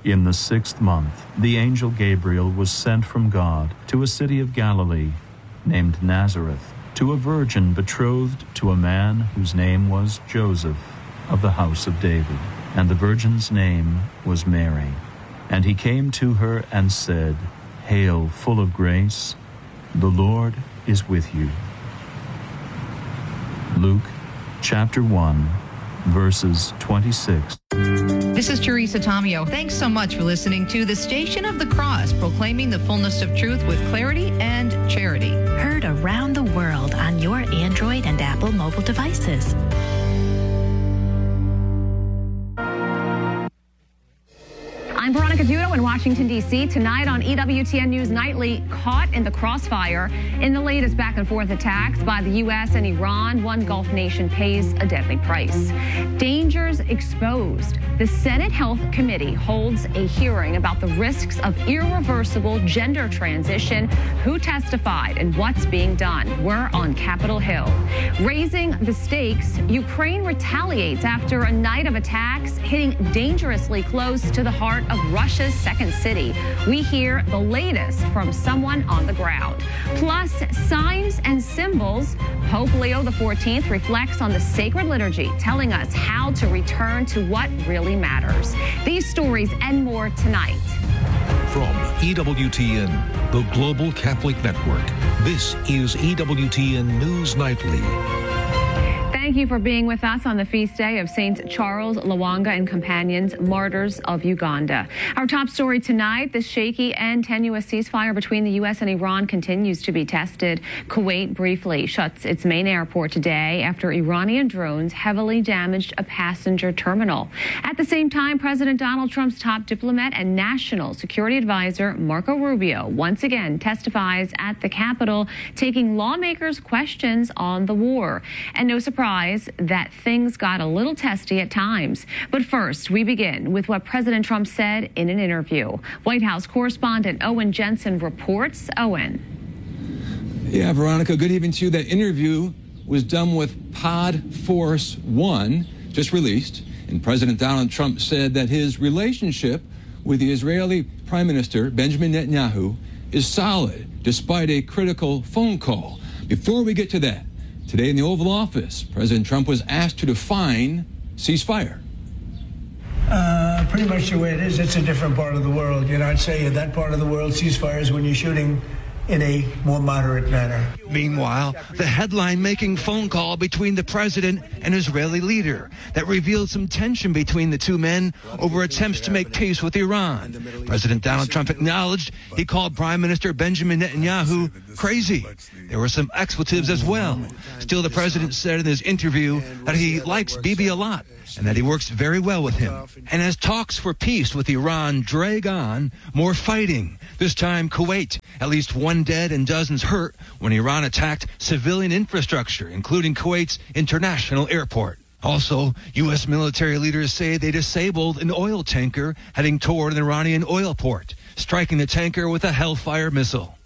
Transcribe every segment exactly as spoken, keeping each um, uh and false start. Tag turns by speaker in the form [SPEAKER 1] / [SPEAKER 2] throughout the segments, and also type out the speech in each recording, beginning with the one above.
[SPEAKER 1] In the sixth month, the angel Gabriel was sent from God to a city of Galilee named Nazareth, to a virgin betrothed to a man whose name was Joseph, of the house of David. And the virgin's name was Mary. And he came to her and said, Hail, full of grace, the Lord is with you. Luke chapter one, verses twenty-six.
[SPEAKER 2] This is Teresa Tomeo. Thanks so much for listening to the Station of the Cross, proclaiming the fullness of truth with clarity and charity.
[SPEAKER 3] Heard around the world on your Android and Apple mobile devices.
[SPEAKER 4] I'm Veronica Dudo in Washington, D C Tonight on E W T N News Nightly, caught in the crossfire in the latest back-and-forth attacks by the U S and Iran, one Gulf nation pays a deadly price. Dangers exposed. The Senate Health Committee holds a hearing about the risks of irreversible gender transition, who testified, and what's being done. We're on Capitol Hill. Raising the stakes, Ukraine retaliates after a night of attacks hitting dangerously close to the heart of Russia's second city. We hear the latest from someone on the ground. Plus, signs and symbols. Pope Leo the fourteenth reflects on the sacred liturgy, telling us how to return to what really matters. These stories and more tonight.
[SPEAKER 5] From E W T N, the Global Catholic Network, this is E W T N News Nightly.
[SPEAKER 4] Thank you for being with us on the feast day of Saints Charles, Lwanga, and companions, martyrs of Uganda. Our top story tonight, the shaky and tenuous ceasefire between the U S and Iran continues to be tested. Kuwait briefly shuts its main airport today after Iranian drones heavily damaged a passenger terminal. At the same time, President Donald Trump's top diplomat and national security advisor, Marco Rubio, once again testifies at the Capitol, taking lawmakers' questions on the war. And no surprise that things got a little testy at times. But first, we begin with what President Trump said in an interview. White House correspondent Owen Jensen reports. Owen.
[SPEAKER 6] Yeah, Veronica, good evening to you. That interview was done with Pod Force One, just released, and President Donald Trump said that his relationship with the Israeli Prime Minister Benjamin Netanyahu is solid, despite a critical phone call. Before we get to that, today in the Oval Office, President Trump was asked to define ceasefire.
[SPEAKER 7] Uh, pretty much the way it is. It's a different part of the world. You know, I'd say in that part of the world, ceasefire is when you're shooting in a more moderate manner.
[SPEAKER 8] Meanwhile, the headline-making phone call between the president and Israeli leader that revealed some tension between the two men over attempts to make peace with Iran. President Donald Trump acknowledged he called Prime Minister Benjamin Netanyahu crazy. There were some expletives as well. Still, the president said in his interview that he likes Bibi a lot and that he works very well with him. And as talks for peace with Iran drag on, more fighting. This time, Kuwait. At least one dead and dozens hurt when Iran attacked civilian infrastructure, including Kuwait's international airport. Also, U S military leaders say they disabled an oil tanker heading toward an Iranian oil port, striking the tanker with a Hellfire missile.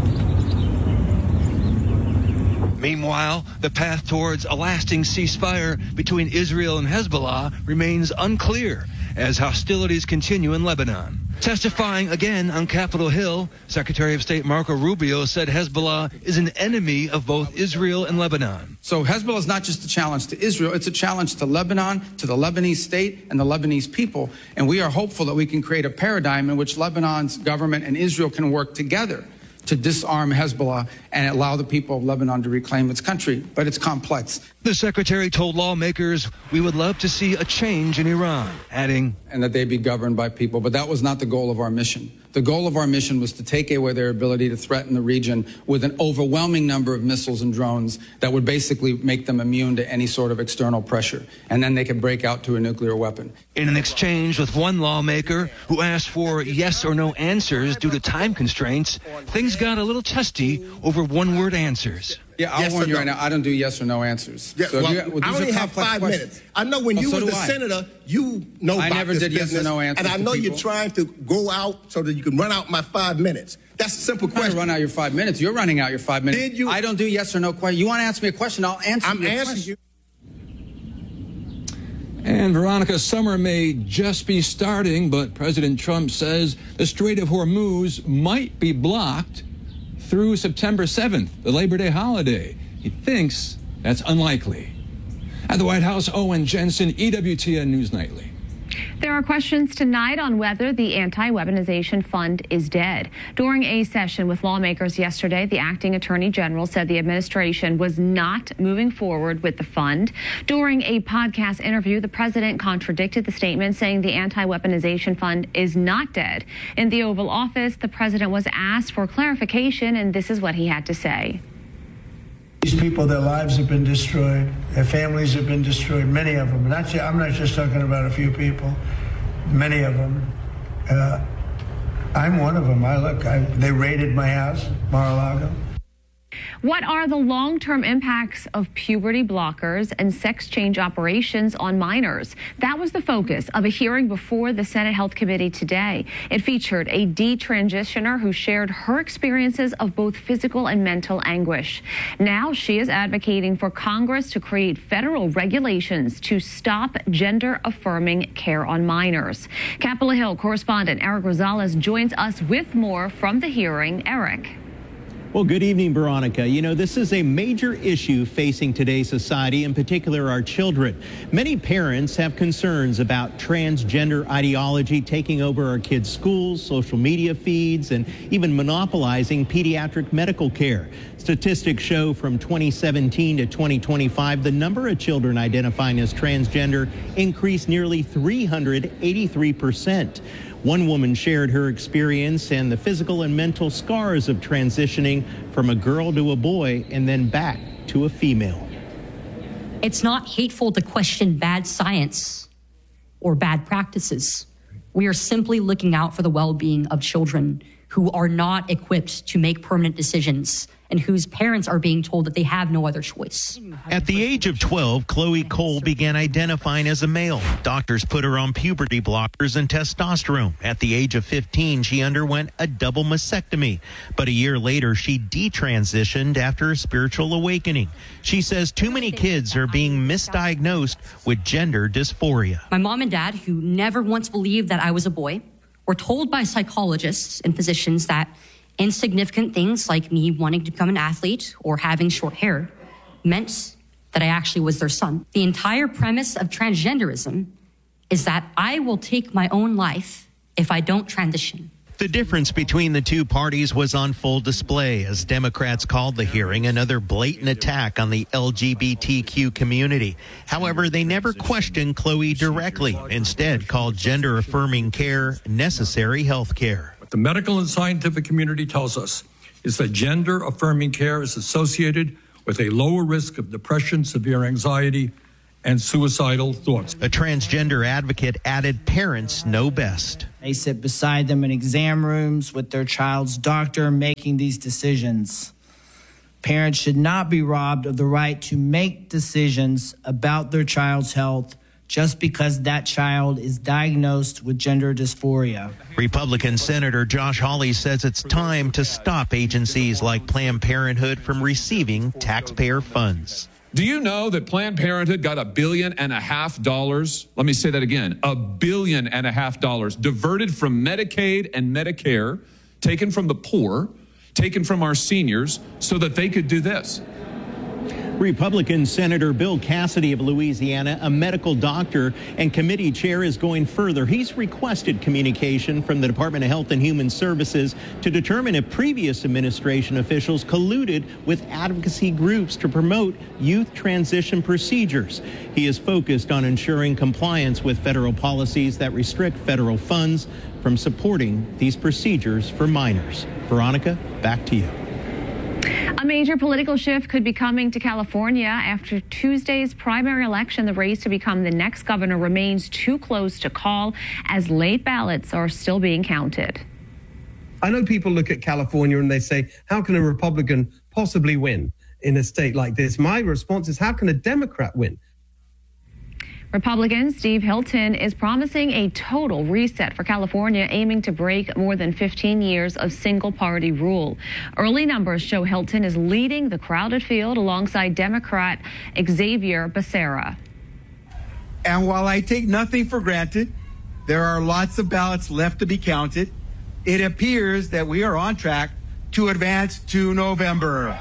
[SPEAKER 8] Meanwhile, the path towards a lasting ceasefire between Israel and Hezbollah remains unclear as hostilities continue in Lebanon. Testifying again on Capitol Hill, Secretary of State Marco Rubio said Hezbollah is an enemy of both Israel and Lebanon.
[SPEAKER 9] So Hezbollah is not just a challenge to Israel, it's a challenge to Lebanon, to the Lebanese state and the Lebanese people. And we are hopeful that we can create a paradigm in which Lebanon's government and Israel can work together to disarm Hezbollah and allow the people of Lebanon to reclaim its country. But it's complex.
[SPEAKER 8] The secretary told lawmakers, we would love to see a change in Iran, adding,
[SPEAKER 9] and that they be governed by people. But that was not the goal of our mission. The goal of our mission was to take away their ability to threaten the region with an overwhelming number of missiles and drones that would basically make them immune to any sort of external pressure. And then they could break out to a nuclear weapon.
[SPEAKER 8] In an exchange with one lawmaker who asked for yes or no answers due to time constraints, things got a little testy over one-word answers.
[SPEAKER 9] Yeah, I'll
[SPEAKER 10] yes
[SPEAKER 9] warn you
[SPEAKER 10] no.
[SPEAKER 9] right now, I don't do yes or no answers.
[SPEAKER 10] Yeah,
[SPEAKER 9] so
[SPEAKER 10] well,
[SPEAKER 9] you, well,
[SPEAKER 10] I only have five
[SPEAKER 9] questions.
[SPEAKER 10] minutes. I know when
[SPEAKER 9] well,
[SPEAKER 10] you
[SPEAKER 9] so
[SPEAKER 10] was the
[SPEAKER 9] I.
[SPEAKER 10] senator, you know
[SPEAKER 9] I
[SPEAKER 10] about
[SPEAKER 9] never
[SPEAKER 10] this
[SPEAKER 9] did
[SPEAKER 10] business,
[SPEAKER 9] yes or no answers.
[SPEAKER 10] and I know
[SPEAKER 9] to
[SPEAKER 10] you're trying to go out so that you can run out my five minutes. That's a simple
[SPEAKER 9] I'm
[SPEAKER 10] question.
[SPEAKER 9] Run out your five minutes. You're running out your five minutes.
[SPEAKER 10] Did you?
[SPEAKER 9] I don't do yes or no question. You want to ask me a question? I'll answer.
[SPEAKER 10] I'm
[SPEAKER 9] your
[SPEAKER 10] answering
[SPEAKER 9] question.
[SPEAKER 10] you.
[SPEAKER 6] And Veronica, summer may just be starting, but President Trump says the Strait of Hormuz might be blocked through September seventh, the Labor Day holiday. He thinks that's unlikely. At the White House, Owen Jensen, E W T N News Nightly.
[SPEAKER 4] There are questions tonight on whether the anti-weaponization fund is dead. During a session with lawmakers yesterday, the acting attorney general said the administration was not moving forward with the fund. During a podcast interview, the president contradicted the statement, saying the anti-weaponization fund is not dead. In the Oval Office, the president was asked for clarification, and this is what he had to say.
[SPEAKER 7] These people, their lives have been destroyed. Their families have been destroyed, many of them. Not, I'm not just talking about a few people, many of them. Uh, I'm one of them. I look, I, they raided my house, Mar-a-Lago.
[SPEAKER 4] What are the long-term impacts of puberty blockers and sex change operations on minors? That was the focus of a hearing before the Senate Health Committee today. It featured a detransitioner who shared her experiences of both physical and mental anguish. Now she is advocating for Congress to create federal regulations to stop gender-affirming care on minors. Capitol Hill correspondent Eric Rosales joins us with more from the hearing. Eric.
[SPEAKER 11] Well, good evening, Veronica. You know, this is a major issue facing today's society, in particular our children. Many parents have concerns about transgender ideology taking over our kids' schools, social media feeds, and even monopolizing pediatric medical care. Statistics show from twenty seventeen to twenty twenty-five, the number of children identifying as transgender increased nearly three hundred eighty-three percent. One woman shared her experience and the physical and mental scars of transitioning from a girl to a boy and then back to a female.
[SPEAKER 12] It's not hateful to question bad science or bad practices. We are simply looking out for the well-being of children who are not equipped to make permanent decisions and whose parents are being told that they have no other choice.
[SPEAKER 11] At the age of twelve, Chloe Cole began identifying as a male. Doctors put her on puberty blockers and testosterone. At the age of fifteen, she underwent a double mastectomy. But a year later, she detransitioned after a spiritual awakening. She says too many kids are being misdiagnosed with gender dysphoria.
[SPEAKER 12] My mom and dad, who never once believed that I was a boy, were told by psychologists and physicians that insignificant things like me wanting to become an athlete or having short hair meant that I actually was their son. The entire premise of transgenderism is that I will take my own life if I don't transition.
[SPEAKER 11] The difference between the two parties was on full display as Democrats called the hearing another blatant attack on the L G B T Q community. However, they never questioned Chloe directly, instead called gender-affirming care necessary health care.
[SPEAKER 13] What the medical and scientific community tells us is that gender-affirming care is associated with a lower risk of depression, severe anxiety, and suicidal thoughts.
[SPEAKER 11] A transgender advocate added parents know best.
[SPEAKER 14] They sit beside them in exam rooms with their child's doctor making these decisions. Parents should not be robbed of the right to make decisions about their child's health just because that child is diagnosed with gender dysphoria.
[SPEAKER 11] Republican Senator Josh Hawley says it's time to stop agencies like Planned Parenthood from receiving taxpayer funds.
[SPEAKER 15] Do you know that Planned Parenthood got a billion and a half dollars? Let me say that again, a billion and a half dollars diverted from Medicaid and Medicare, taken from the poor, taken from our seniors, so that they could do this.
[SPEAKER 11] Republican Senator Bill Cassidy of Louisiana, a medical doctor and committee chair, is going further. He's requested communication from the Department of Health and Human Services to determine if previous administration officials colluded with advocacy groups to promote youth transition procedures. He is focused on ensuring compliance with federal policies that restrict federal funds from supporting these procedures for minors. Veronica, back to you.
[SPEAKER 4] A major political shift could be coming to California after Tuesday's primary election. The race to become the next governor remains too close to call as late ballots are still being counted.
[SPEAKER 16] I know people look at California and they say, how can a Republican possibly win in a state like this? My response is, how can a Democrat win?
[SPEAKER 4] Republican Steve Hilton is promising a total reset for California, aiming to break more than fifteen years of single-party rule. Early numbers show Hilton is leading the crowded field alongside Democrat Xavier Becerra.
[SPEAKER 17] And while I take nothing for granted, there are lots of ballots left to be counted. It appears that we are on track to advance to November.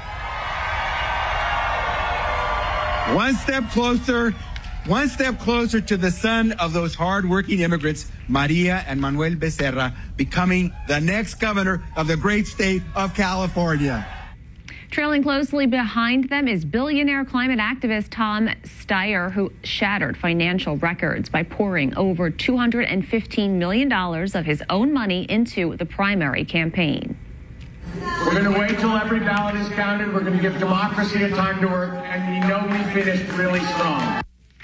[SPEAKER 17] One step closer, one step closer to the son of those hardworking immigrants, Maria and Manuel Becerra, becoming the next governor of the great state of California.
[SPEAKER 4] Trailing closely behind them is billionaire climate activist Tom Steyer, who shattered financial records by pouring over two hundred fifteen million dollars of his own money into the primary campaign.
[SPEAKER 18] We're going to wait till every ballot is counted. We're going to give democracy a time to work, and we know we finished really strong.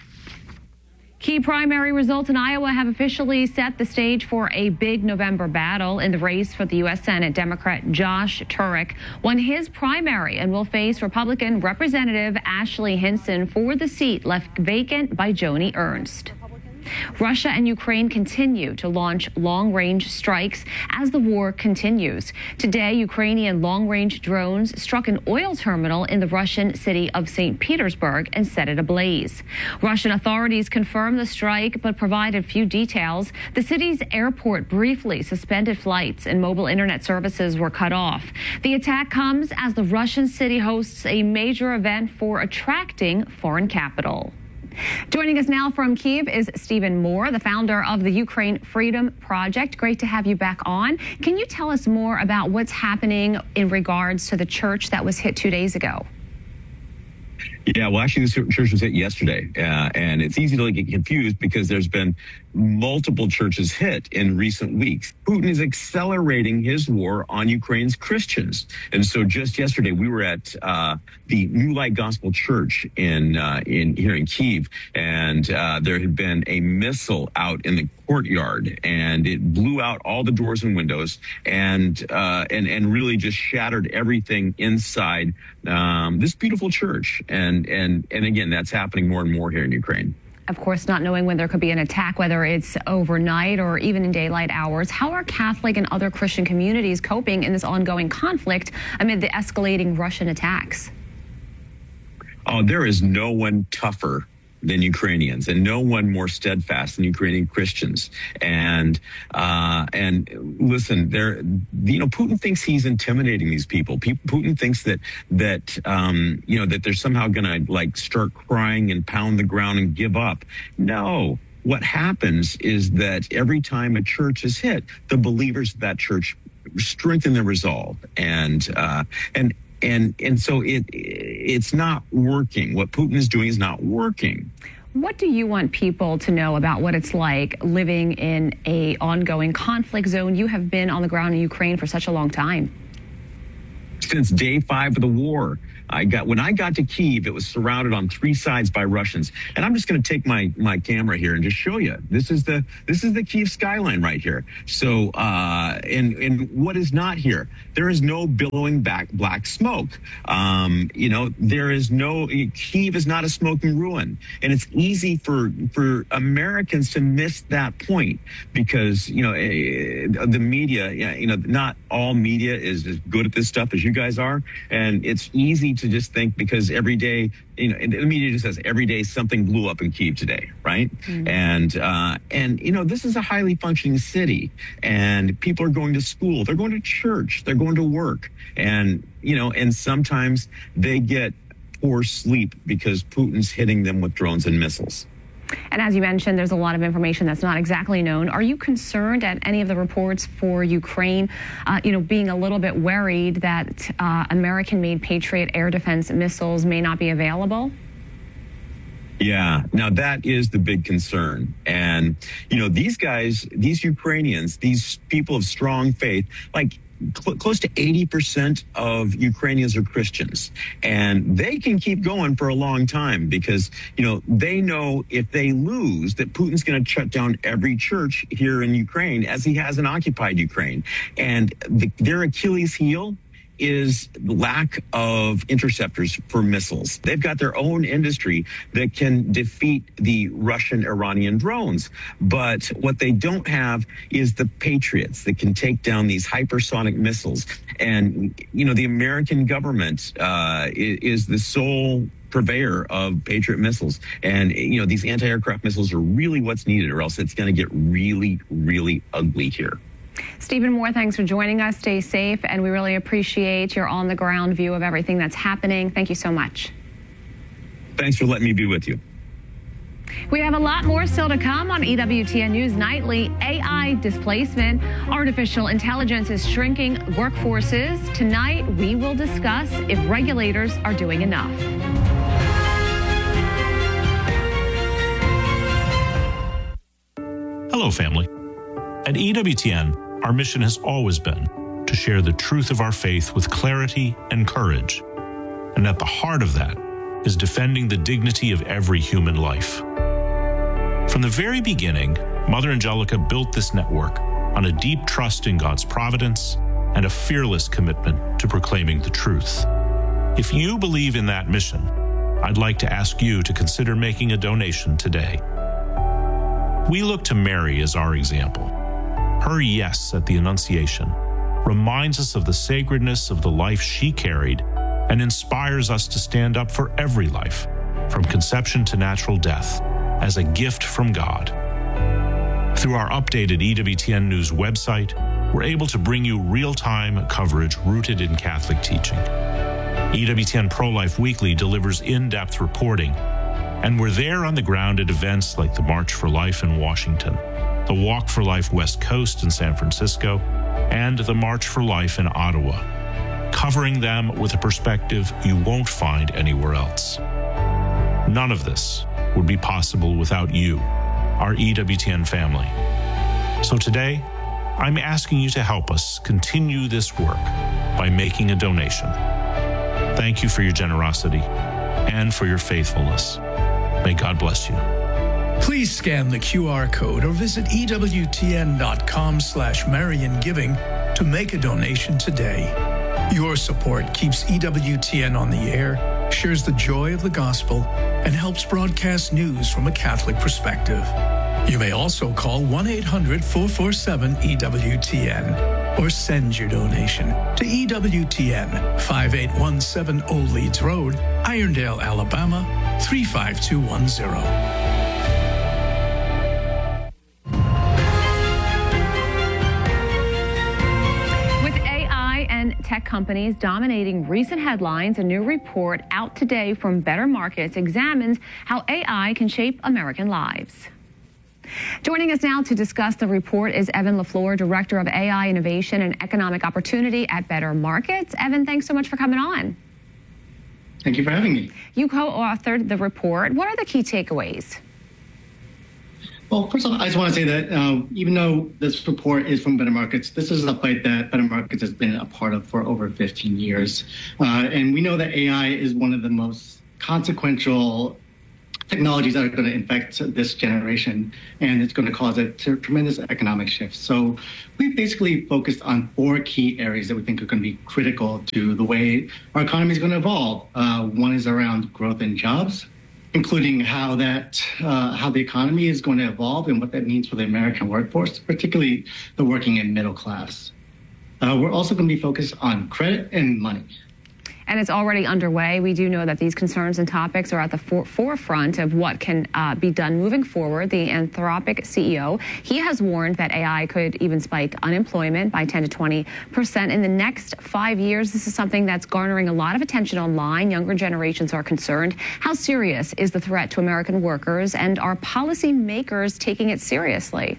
[SPEAKER 4] Key primary results in Iowa have officially set the stage for a big November battle. In the race for the U S Senate, Democrat Josh Turek won his primary and will face Republican Representative Ashley Hinson for the seat left vacant by Joni Ernst. Russia and Ukraine continue to launch long-range strikes as the war continues. Today, Ukrainian long-range drones struck an oil terminal in the Russian city of Saint Petersburg and set it ablaze. Russian authorities confirmed the strike but provided few details. The city's airport briefly suspended flights and mobile internet services were cut off. The attack comes as the Russian city hosts a major event for attracting foreign capital. Joining us now from Kyiv is Stephen Moore, the founder of the Ukraine Freedom Project. Great to have you back on. Can you tell us more about what's happening in regards to the church that was hit two days ago?
[SPEAKER 19] Yeah, well, actually, this church was hit yesterday, uh, and it's easy to get confused because there's been multiple churches hit in recent weeks. Putin is accelerating his war on Ukraine's Christians. And so just yesterday, we were at uh, the New Light Gospel Church in uh, in here in Kyiv, and uh, there had been a missile out in the courtyard, and it blew out all the doors and windows, and uh, and and really just shattered everything inside um, this beautiful church. And and and again, that's happening more and more here in Ukraine.
[SPEAKER 4] Of course, not knowing when there could be an attack, whether it's overnight or even in daylight hours. How are Catholic and other Christian communities coping in this ongoing conflict amid the escalating Russian attacks?
[SPEAKER 19] Oh, there is no one tougher than Ukrainians, and no one more steadfast than Ukrainian Christians. And uh, and listen, there, you know, Putin thinks he's intimidating these people. Putin thinks that that um, you know that they're somehow going to like start crying and pound the ground and give up. No. What happens is that every time a church is hit, the believers of that church strengthen their resolve, and uh, and. And and so it it's not working. What Putin is doing is not working.
[SPEAKER 4] What do you want people to know about what it's like living in a ongoing conflict zone? You have been on the ground in Ukraine for such a long time.
[SPEAKER 19] Since day five of the war. I got when I got to Kyiv, it was surrounded on three sides by Russians. And I'm just going to take my my camera here and just show you. This is the this is the Kyiv skyline right here. So uh, and and what is not here? There is no billowing back black smoke. Um, you know, there is no Kyiv is not a smoking ruin, and it's easy for for Americans to miss that point because you know uh, the media. You know, not all media is as good at this stuff as you guys are, and it's easy to just think because every day, you know, the media just says every day something blew up in Kyiv today, right? Mm-hmm. And, uh, and, you know, this is a highly functioning city and people are going to school, they're going to church, they're going to work. And, you know, and sometimes they get poor sleep because Putin's hitting them with drones and missiles.
[SPEAKER 4] And as you mentioned, there's a lot of information that's not exactly known. Are you concerned at any of the reports for Ukraine, uh, you know, being a little bit worried that uh, American-made Patriot air defense missiles may not be available?
[SPEAKER 19] Yeah, now that is the big concern. And, you know, these guys, these Ukrainians, these people of strong faith, like, Cl- close to eighty percent of Ukrainians are Christians, and they can keep going for a long time because, you know, they know if they lose that Putin's going to shut down every church here in Ukraine as he has in occupied Ukraine. And the, their Achilles heel is lack of interceptors for missiles. They've got their own industry that can defeat the Russian Iranian drones. But what they don't have is the Patriots that can take down these hypersonic missiles. And, you know, the American government uh, is, is the sole purveyor of Patriot missiles. And, you know, these anti-aircraft missiles are really what's needed, or else it's going to get really, really ugly here.
[SPEAKER 4] Stephen Moore, thanks for joining us. Stay safe, and we really appreciate your on-the-ground view of everything that's happening. Thank you so much.
[SPEAKER 19] Thanks for letting me be with you.
[SPEAKER 4] We have a lot more still to come on E W T N News Nightly. A I displacement. Artificial intelligence is shrinking workforces. Tonight, we will discuss if regulators are doing enough.
[SPEAKER 20] Hello, family. At E W T N, our mission has always been to share the truth of our faith with clarity and courage. And at the heart of that is defending the dignity of every human life. From the very beginning, Mother Angelica built this network on a deep trust in God's providence and a fearless commitment to proclaiming the truth. If you believe in that mission, I'd like to ask you to consider making a donation today. We look to Mary as our example. Her yes at the Annunciation reminds us of the sacredness of the life she carried and inspires us to stand up for every life, from conception to natural death, as a gift from God. Through our updated E W T N News website, we're able to bring you real-time coverage rooted in Catholic teaching. E W T N Pro-Life Weekly delivers in-depth reporting, and we're there on the ground at events like the March for Life in Washington, the Walk for Life West Coast in San Francisco, and the March for Life in Ottawa, covering them with a perspective you won't find anywhere else. None of this would be possible without you, our E W T N family. So today, I'm asking you to help us continue this work by making a donation. Thank you for your generosity and for your faithfulness. May God bless you.
[SPEAKER 21] Please scan the Q R code or visit E W T N dot com slash Marian Giving to make a donation today. Your support keeps E W T N on the air, shares the joy of the gospel, and helps broadcast news from a Catholic perspective. You may also call one eight hundred four four seven E W T N or send your donation to E W T N, five eight one seven Old Leeds Road, Irondale, Alabama, three five two one zero.
[SPEAKER 4] Tech companies dominating recent headlines, a new report out today from Better Markets examines how A I can shape American lives. Joining us now to discuss the report is Evan LaFleur, Director of A I Innovation and Economic Opportunity at Better Markets. Evan, thanks so much for coming on.
[SPEAKER 22] Thank you for having me.
[SPEAKER 4] You co-authored the report. What are the key takeaways?
[SPEAKER 22] Well, first off, I just want to say that uh, even though this report is from Better Markets, this is a fight that Better Markets has been a part of for over fifteen years. Uh, and we know that A I is one of the most consequential technologies that are going to infect this generation, and it's going to cause a t- tremendous economic shift. So we've basically focused on four key areas that we think are going to be critical to the way our economy is going to evolve. Uh, one is around growth in jobs, including how that uh, how the economy is going to evolve and what that means for the American workforce, particularly the working and middle class. Uh, we're also going to be focused on credit and money.
[SPEAKER 4] And it's already underway. We do know that these concerns and topics are at the for- forefront of what can uh, be done moving forward. The Anthropic C E O, he has warned that A I could even spike unemployment by ten to twenty percent in the next five years. This is something that's garnering a lot of attention online. Younger generations are concerned. How serious is the threat to American workers, and are policymakers taking it seriously?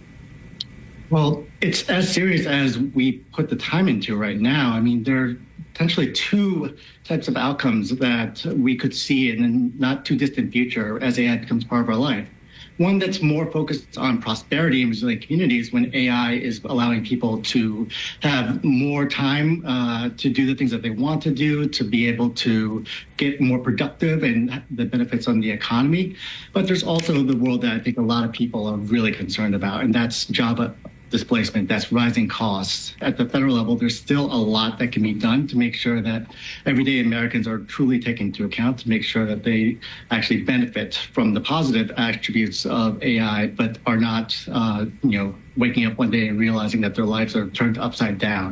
[SPEAKER 22] Well, it's as serious as we put the time into right now. I mean, there are potentially two types of outcomes that we could see in the not too distant future as A I becomes part of our life. One that's more focused on prosperity and resilient communities, when A I is allowing people to have more time uh, to do the things that they want to do, to be able to get more productive and the benefits on the economy. But there's also the world that I think a lot of people are really concerned about, and that's job displacement, that's rising costs. At the federal level, there's still a lot that can be done to make sure that everyday Americans are truly taken into account, to make sure that they actually benefit from the positive attributes of A I, but are not, uh, you know, waking up one day and realizing that their lives are turned upside down.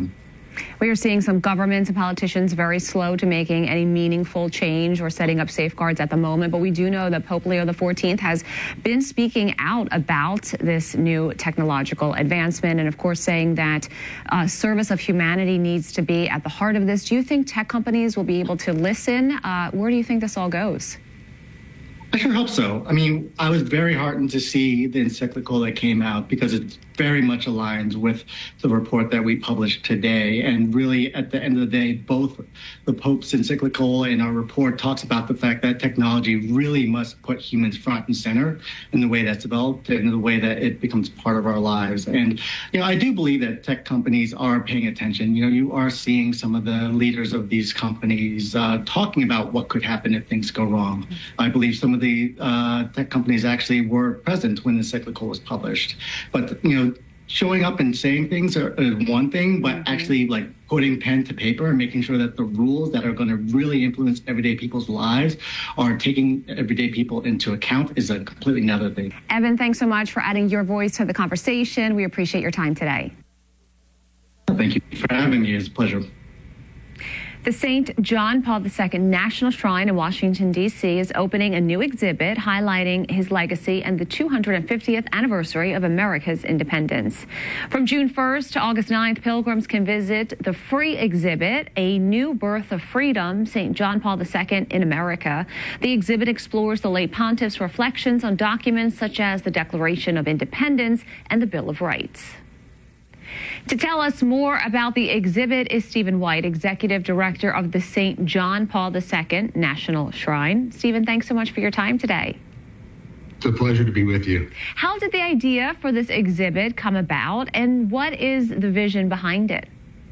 [SPEAKER 4] We are seeing some governments and politicians very slow to making any meaningful change or setting up safeguards at the moment. But we do know that Pope Leo the fourteenth has been speaking out about this new technological advancement and, of course, saying that uh, service of humanity needs to be at the heart of this. Do you think tech companies will be able to listen? Uh, where do you think this all goes?
[SPEAKER 22] I sure hope so. I mean, I was very heartened to see the encyclical that came out because it very much aligns with the report that we published today. And really, at the end of the day, both the Pope's encyclical and our report talks about the fact that technology really must put humans front and center in the way that's developed and in the way that it becomes part of our lives. And, you know, I do believe that tech companies are paying attention. You know, you are seeing some of the leaders of these companies uh, talking about what could happen if things go wrong. I believe some of the uh, tech companies actually were present when the encyclical was published. But, you know, showing up and saying things are, is one thing, but actually like putting pen to paper and making sure that the rules that are going to really influence everyday people's lives are taking everyday people into account is a completely another thing.
[SPEAKER 4] Evan, thanks so much for adding your voice to the conversation. We appreciate your time today.
[SPEAKER 22] Thank you for having me. It's a pleasure.
[SPEAKER 4] The Saint John Paul the Second National Shrine in Washington, D C is opening a new exhibit highlighting his legacy and the two hundred fiftieth anniversary of America's independence. From June first to August ninth, pilgrims can visit the free exhibit, A New Birth of Freedom, Saint John Paul the Second in America. The exhibit explores the late pontiff's reflections on documents such as the Declaration of Independence and the Bill of Rights. To tell us more about the exhibit is Stephen White, Executive Director of the Saint John Paul the Second National Shrine. Stephen, thanks so much for your time today.
[SPEAKER 1] It's a pleasure to be with you.
[SPEAKER 4] How did the idea for this exhibit come about, and what is the vision behind it?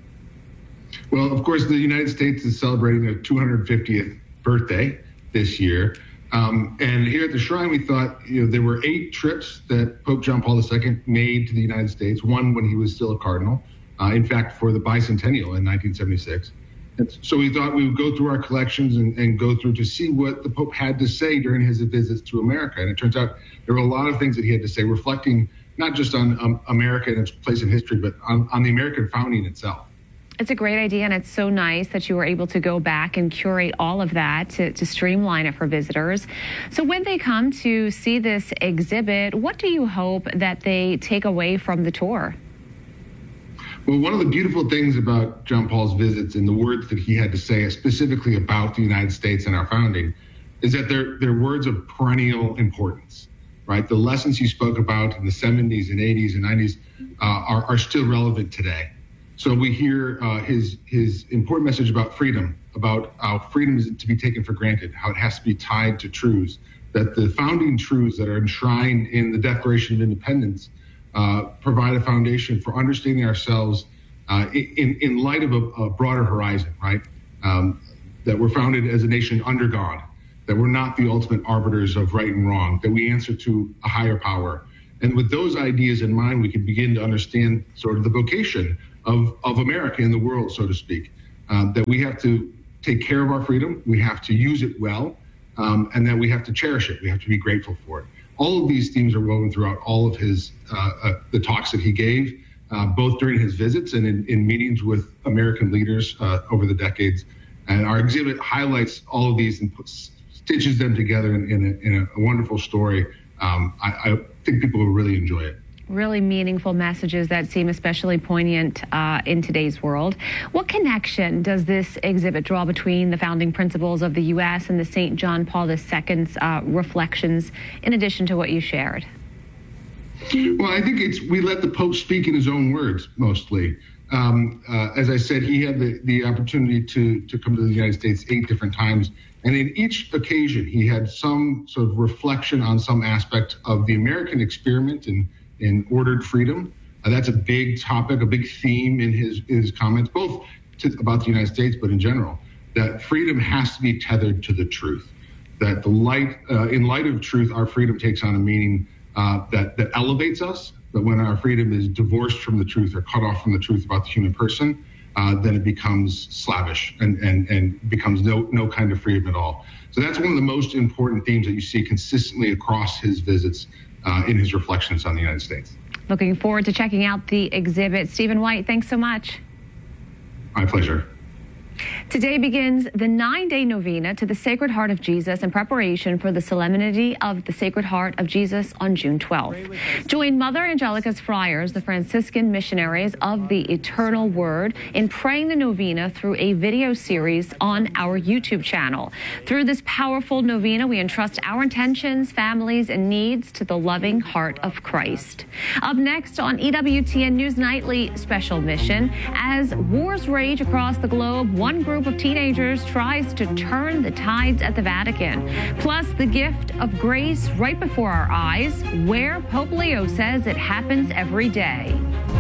[SPEAKER 1] Well, of course, the United States is celebrating their two hundred fiftieth birthday this year. Um, and here at the Shrine, we thought, you know, there were eight trips that Pope John Paul the Second made to the United States, one when he was still a cardinal, uh, in fact, for the bicentennial in nineteen seventy-six. And so we thought we would go through our collections and, and go through to see what the Pope had to say during his visits to America. And it turns out there were a lot of things that he had to say, reflecting not just on um, America and its place in history, but on, on the American founding itself.
[SPEAKER 4] It's a great idea, and it's so nice that you were able to go back and curate all of that to, to streamline it for visitors. So when they come to see this exhibit, what do you hope that they take away from the tour?
[SPEAKER 1] Well, one of the beautiful things about John Paul's visits and the words that he had to say specifically about the United States and our founding is that they're, they're words of perennial importance, right? The lessons he spoke about in the seventies and eighties and nineties uh, are, are still relevant today. So we hear uh, his his important message about freedom, about how freedom isn't to be taken for granted, how it has to be tied to truths, that the founding truths that are enshrined in the Declaration of Independence uh, provide a foundation for understanding ourselves uh, in, in light of a, a broader horizon, right? Um, that we're founded as a nation under God, that we're not the ultimate arbiters of right and wrong, that we answer to a higher power. And with those ideas in mind, we can begin to understand sort of the vocation of, of America in the world, so to speak, um, that we have to take care of our freedom, we have to use it well, um, and that we have to cherish it. We have to be grateful for it. All of these themes are woven throughout all of his uh, uh, the talks that he gave, uh, both during his visits and in, in meetings with American leaders uh, over the decades. And our exhibit highlights all of these and puts, stitches them together in, in, a, in a wonderful story. Um, I, I think people will really enjoy it.
[SPEAKER 4] Really meaningful messages that seem especially poignant uh, in today's world. What connection does this exhibit draw between the founding principles of the U S and the Saint John Paul the Second's uh, reflections, in addition to what you shared?
[SPEAKER 1] Well, I think it's we let the Pope speak in his own words, mostly. Um, uh, as I said, he had the, the opportunity to, to come to the United States eight different times. And in each occasion, he had some sort of reflection on some aspect of the American experiment and in ordered freedom. Uh, that's a big topic, a big theme in his, his comments, both to, about the United States, but in general, that freedom has to be tethered to the truth, that the light, uh, in light of truth, our freedom takes on a meaning uh, that, that elevates us, but when our freedom is divorced from the truth or cut off from the truth about the human person, uh, then it becomes slavish and, and, and becomes no, no kind of freedom at all. So that's one of the most important themes that you see consistently across his visits Uh, in his reflections on the United States.
[SPEAKER 4] Looking forward to checking out the exhibit. Stephen White, thanks so much.
[SPEAKER 1] My pleasure.
[SPEAKER 4] Today begins the nine-day novena to the Sacred Heart of Jesus in preparation for the Solemnity of the Sacred Heart of Jesus on June twelfth. Join Mother Angelica's friars, the Franciscan missionaries of the Eternal Word, in praying the novena through a video series on our YouTube channel. Through this powerful novena, we entrust our intentions, families, and needs to the loving heart of Christ. Up next on E W T N News Nightly Special Mission, as wars rage across the globe, one group of teenagers tries to turn the tides at the Vatican. Plus, the gift of grace right before our eyes, where Pope Leo says it happens every day.